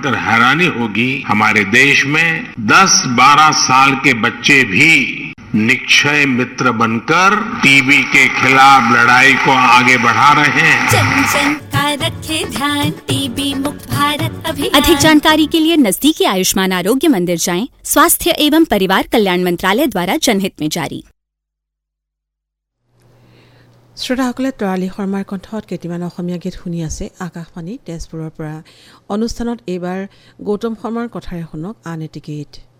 हैरानी होगी हमारे देश में 10-12 साल के बच्चे भी निक्षय मित्र बनकर टीबी के खिलाफ लड़ाई को आगे बढ़ा रहे हैं। जन जन का रखे ध्यान, टीबी मुक्त भारत अभियान। अधिक जानकारी के लिए नजदीकी आयुष्मान आरोग्य मंदिर जाएं। स्वास्थ्य एवं परिवार कल्याण मंत्रालय द्वारा जनहित में जारी। শ্ৰোতাসকলে তৰালী শৰ্মাৰ কণ্ঠত কেইটামান অসমীয়া গীত শুনি আছে আকাশবাণী তেজপুৰৰ পৰা। অনুষ্ঠানত এইবাৰ গৌতম শৰ্মাৰ কথাৰে শুনক আন এটি গীত।